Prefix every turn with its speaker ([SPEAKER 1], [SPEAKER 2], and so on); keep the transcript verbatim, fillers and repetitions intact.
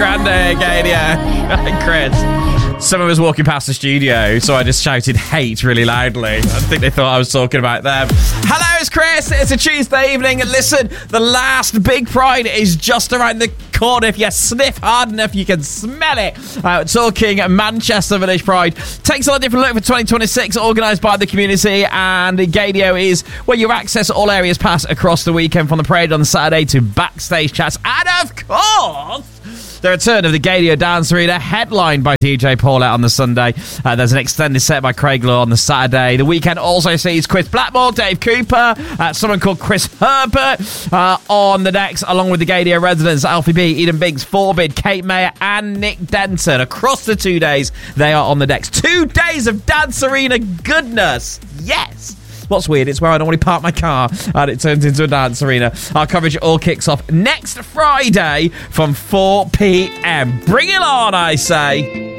[SPEAKER 1] Grande, Gadia. And Chris. Someone was walking past the studio, so I just shouted hate really loudly. I think they thought I was talking about them. Hello, it's Chris. It's a Tuesday evening. And listen, the last big Pride is just around the corner. If you sniff hard enough, you can smell it. Uh, talking Manchester Village Pride. Takes a different look for twenty twenty-six, organised by the community. And Gadio is where you access all areas pass across the weekend, from the parade on Saturday to backstage chats. And of course, the return of the Gadio Dance Arena, headlined by D J Paulette on the Sunday. Uh, there's an extended set by Craig Law on the Saturday. The weekend also sees Chris Blackmore, Dave Cooper, uh, someone called Chris Herbert uh, on the decks, along with the Gadio residents, Alfie B, Eden Biggs, Forbid, Kate Mayer, and Nick Denton. Across the two days, they are on the decks. Two days of Dance Arena goodness. Yes. What's weird, it's where I normally park my car and it turns into a dance arena. Our coverage all kicks off next Friday from four p.m. Bring it on, I say.